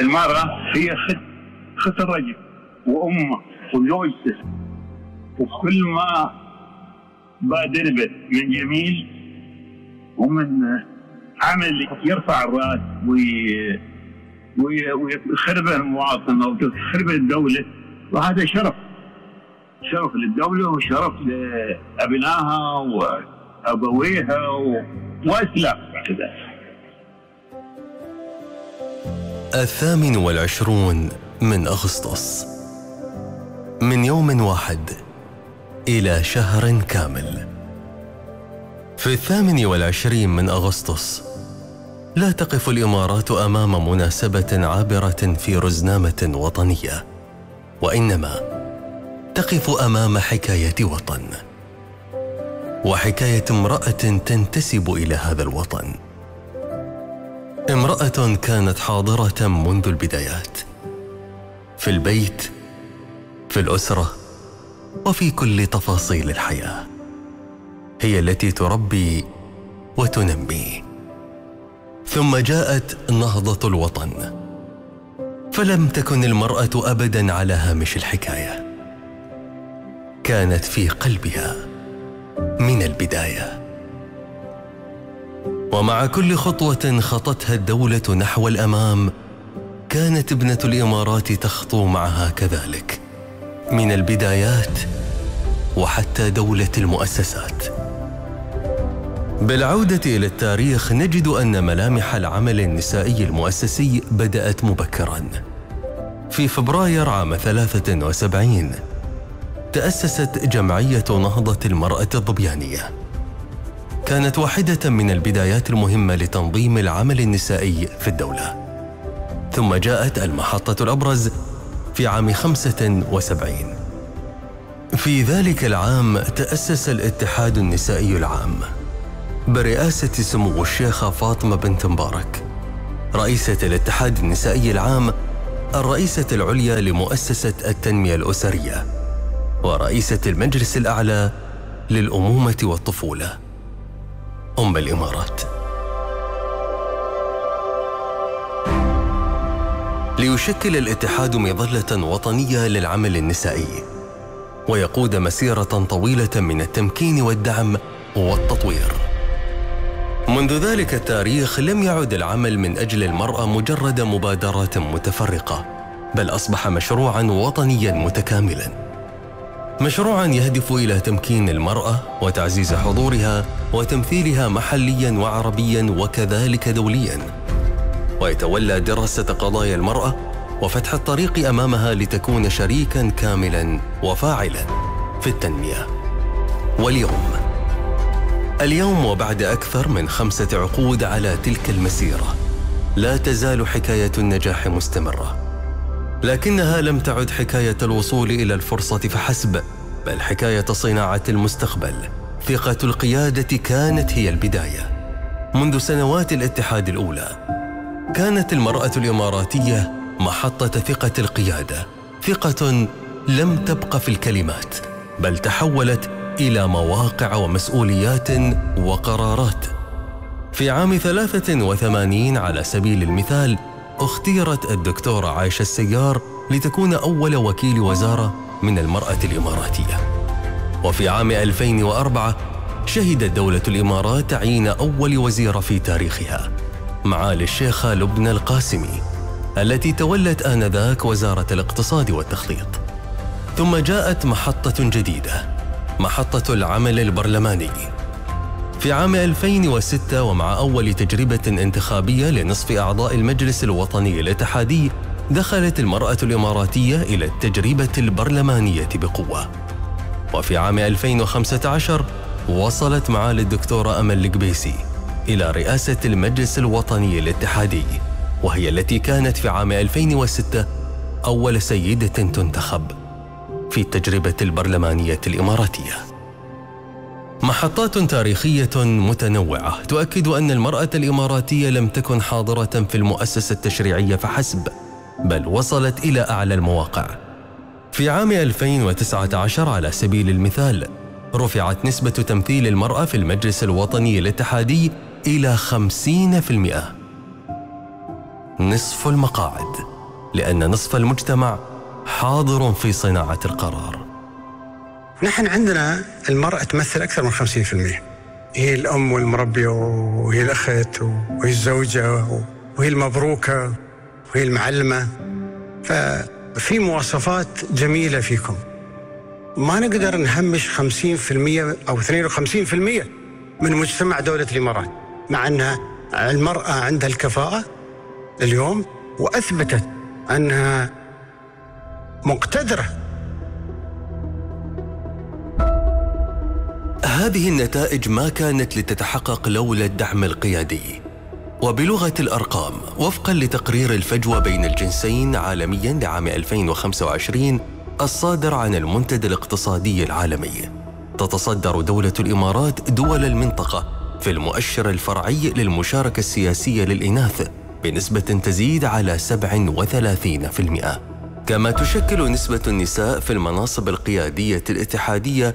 المرأة هي خت الرجل وأمه وزوجته، وكل ما بادر من جميل ومن عمل يرفع الرأس ويخرب المواطن أو تخرب الدولة، وهذا شرف للدولة وشرف لأبنائها وأبويها وأسلاف كذا. 28 من أغسطس، من يوم واحد إلى شهر كامل. في 28 من أغسطس لا تقف الإمارات أمام مناسبة عابرة في رزنامة وطنية، وإنما تقف أمام حكاية وطن، وحكاية امرأة تنتسب إلى هذا الوطن، امرأة كانت حاضرة منذ البدايات، في البيت، في الأسرة، وفي كل تفاصيل الحياة. هي التي تربي وتنمي. ثم جاءت نهضة الوطن، فلم تكن المرأة أبداً على هامش الحكاية، كانت في قلبها من البداية. ومع كل خطوة خطتها الدولة نحو الأمام، كانت ابنة الإمارات تخطو معها كذلك، من البدايات وحتى دولة المؤسسات. بالعودة إلى التاريخ نجد أن ملامح العمل النسائي المؤسسي بدأت مبكراً. في فبراير عام 73 تأسست جمعية نهضة المرأة الظبيانية، كانت واحدة من البدايات المهمة لتنظيم العمل النسائي في الدولة. ثم جاءت المحطة الأبرز في عام 75. في ذلك العام تأسس الاتحاد النسائي العام برئاسة سمو الشيخة فاطمة بنت مبارك، رئيسة الاتحاد النسائي العام، الرئيسة العليا لمؤسسة التنمية الأسرية، ورئيسة المجلس الأعلى للأمومة والطفولة، أم الإمارات. ليشكل الاتحاد مظلة وطنية للعمل النسائي، ويقود مسيرة طويلة من التمكين والدعم والتطوير. منذ ذلك التاريخ لم يعد العمل من أجل المرأة مجرد مبادرات متفرقة، بل أصبح مشروعاً وطنياً متكاملاً، مشروعاً يهدف إلى تمكين المرأة وتعزيز حضورها وتمثيلها محلياً وعربياً وكذلك دولياً، ويتولى دراسة قضايا المرأة وفتح الطريق أمامها لتكون شريكاً كاملاً وفاعلاً في التنمية. اليوم وبعد أكثر من 5 عقود على تلك المسيرة، لا تزال حكاية النجاح مستمرة، لكنها لم تعد حكاية الوصول إلى الفرصة فحسب، بل حكاية صناعة المستقبل. ثقة القيادة كانت هي البداية. منذ سنوات الاتحاد الأولى كانت المرأة الإماراتية محطة ثقة القيادة، ثقة لم تبق في الكلمات، بل تحولت إلى مواقع ومسؤوليات وقرارات. في عام 83 على سبيل المثال اختيرت الدكتورة عائشة السيار لتكون أول وكيل وزارة من المرأة الإماراتية. وفي عام 2004 شهدت دولة الإمارات تعيين أول وزيرة في تاريخها، معالي الشيخة لبنى القاسمي، التي تولت آنذاك وزارة الاقتصاد والتخطيط. ثم جاءت محطة جديدة، محطة العمل البرلماني. في عام 2006 ومع أول تجربة انتخابية لنصف أعضاء المجلس الوطني الاتحادي، دخلت المرأة الإماراتية إلى التجربة البرلمانية بقوة. وفي عام 2015 وصلت معالي الدكتورة أمل القبيسي إلى رئاسة المجلس الوطني الاتحادي، وهي التي كانت في عام 2006 أول سيدة تنتخب في التجربة البرلمانية الإماراتية. محطات تاريخية متنوعة تؤكد أن المرأة الإماراتية لم تكن حاضرة في المؤسسة التشريعية فحسب، بل وصلت إلى أعلى المواقع. في عام 2019 على سبيل المثال رفعت نسبة تمثيل المرأة في المجلس الوطني الاتحادي إلى 50%، نصف المقاعد. لأن نصف المجتمع حاضر في صناعة القرار. نحن عندنا المرأة تمثل أكثر من 50%. هي الأم والمربية، وهي الأخت، وهي الزوجة، وهي المبروكة، وهي المعلمة. ففي مواصفات جميلة فيكم. ما نقدر نهمش 50% أو 52% من مجتمع دولة الإمارات، مع أنها المرأة عندها الكفاءة اليوم، وأثبتت أنها مقتدرة. هذه النتائج ما كانت لتتحقق لولا الدعم القيادي. وبلغة الأرقام، وفقا لتقرير الفجوة بين الجنسين عالميا لعام 2025 الصادر عن المنتدى الاقتصادي العالمي، تتصدر دولة الإمارات دول المنطقة في المؤشر الفرعي للمشاركة السياسية للإناث بنسبة تزيد على 37%، كما تشكل نسبة النساء في المناصب القيادية الاتحادية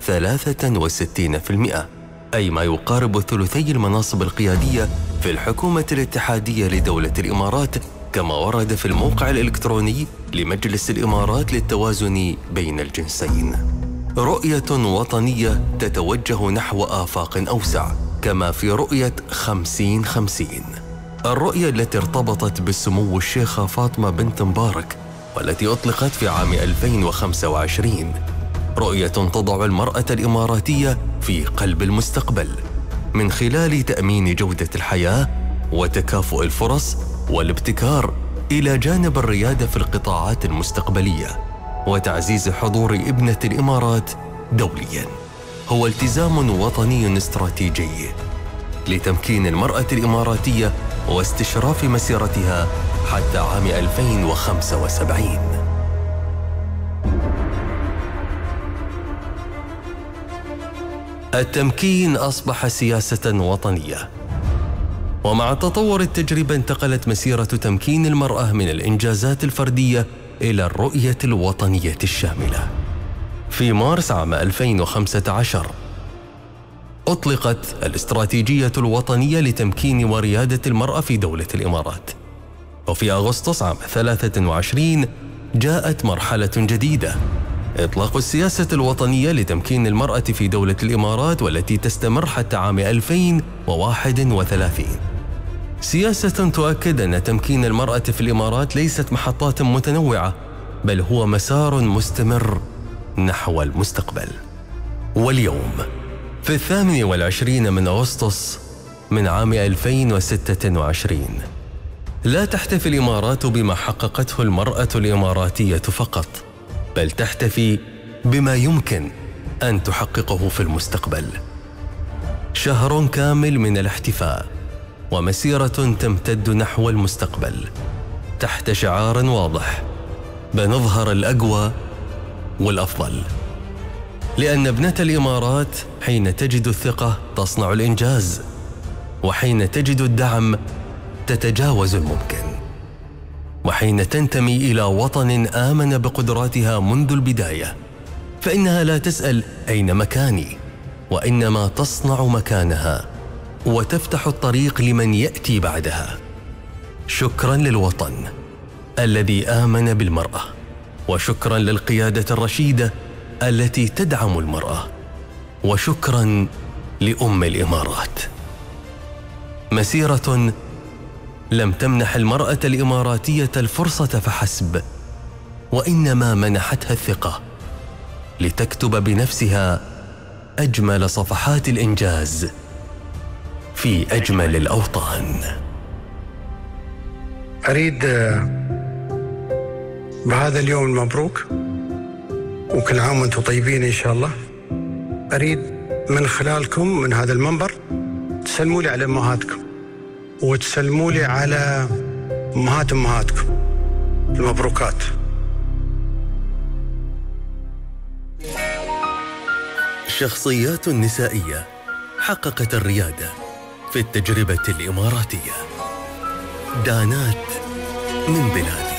63%، أي ما يقارب ثلثي المناصب القيادية في الحكومة الاتحادية لدولة الإمارات، كما ورد في الموقع الإلكتروني لمجلس الإمارات للتوازن بين الجنسين. رؤية وطنية تتوجه نحو آفاق أوسع، كما في رؤية 50-50، الرؤية التي ارتبطت بالسمو الشيخة فاطمة بنت مبارك والتي أطلقت في عام 2025، رؤية تضع المرأة الإماراتية في قلب المستقبل من خلال تأمين جودة الحياة وتكافؤ الفرص والابتكار، إلى جانب الريادة في القطاعات المستقبلية وتعزيز حضور ابنة الإمارات دولياً. هو التزام وطني استراتيجي لتمكين المرأة الإماراتية واستشراف مسيرتها حتى عام 2075. التمكين أصبح سياسة وطنية، ومع تطور التجربة انتقلت مسيرة تمكين المرأة من الإنجازات الفردية إلى الرؤية الوطنية الشاملة. في مارس عام 2015 أطلقت الاستراتيجية الوطنية لتمكين وريادة المرأة في دولة الإمارات، وفي أغسطس عام 23 جاءت مرحلة جديدة، إطلاق السياسة الوطنية لتمكين المرأة في دولة الإمارات، والتي تستمر حتى عام 2031. سياسة تؤكد أن تمكين المرأة في الإمارات ليست محطات متنوعة، بل هو مسار مستمر نحو المستقبل. واليوم في 28 من أغسطس من عام 2026 لا تحتفي الإمارات بما حققته المرأة الإماراتية فقط، بل تحتفي بما يمكن أن تحققه في المستقبل. شهر كامل من الاحتفاء ومسيرة تمتد نحو المستقبل تحت شعار واضح: بنظهر الأقوى والأفضل. لأن ابنة الإمارات حين تجد الثقة تصنع الإنجاز، وحين تجد الدعم تتجاوز الممكن، وحين تنتمي إلى وطن آمن بقدراتها منذ البداية فإنها لا تسأل أين مكاني، وإنما تصنع مكانها وتفتح الطريق لمن يأتي بعدها. شكراً للوطن الذي آمن بالمرأة، وشكراً للقيادة الرشيدة التي تدعم المرأة، وشكراً لأم الإمارات. مسيرة لم تمنح المرأة الإماراتية الفرصة فحسب، وإنما منحتها الثقة لتكتب بنفسها أجمل صفحات الإنجاز في أجمل الأوطان. أريد بهذا اليوم المبروك، وكل عام وأنتم طيبين إن شاء الله، أريد من خلالكم من هذا المنبر تسلموا لي على أمهاتكم، وتسلموا لي على أمهاتكم. المبروكات. شخصيات نسائية حققت الريادة في التجربة الإماراتية. دانات من بلادي،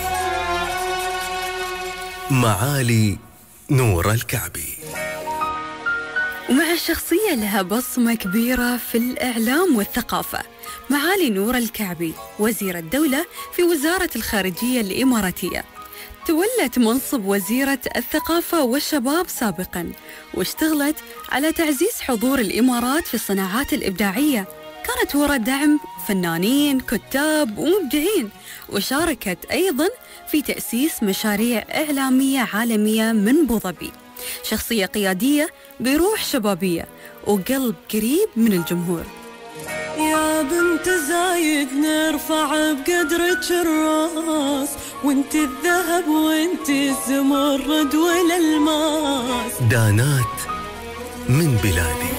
معالي نور الكعبي، ومع شخصية لها بصمة كبيرة في الإعلام والثقافة، معالي نورة الكعبي وزيرة الدولة في وزارة الخارجية الإماراتية. تولت منصب وزيرة الثقافة والشباب سابقاً، واشتغلت على تعزيز حضور الإمارات في الصناعات الإبداعية. كانت وراء دعم فنانين، كتاب ومبدعين، وشاركت أيضاً في تأسيس مشاريع إعلامية عالمية من أبوظبي. شخصية قيادية بروح شبابية وقلب قريب من الجمهور. يا بنت زايد نرفع بقدرك الراس، وانت الذهب وانت الزمرد والالماس. دانات من بلادي.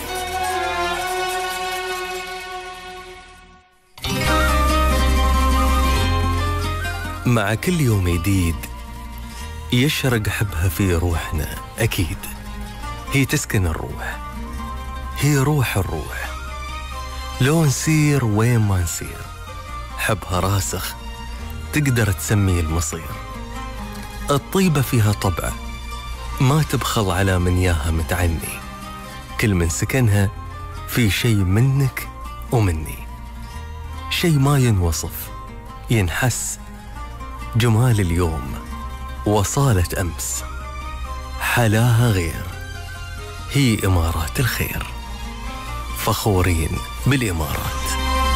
مع كل يوم جديد يشرق حبها في روحنا. أكيد هي تسكن الروح، هي روح الروح. لو نسير وين ما نسير حبها راسخ، تقدر تسمي المصير. الطيبة فيها طبع ما تبخل على من ياها متعني، كل من سكنها في شيء منك ومني، شيء ما ينوصف ينحس. جمال اليوم وصالة أمس، حلاها غير. هي إمارات الخير، فخورين بالإمارات.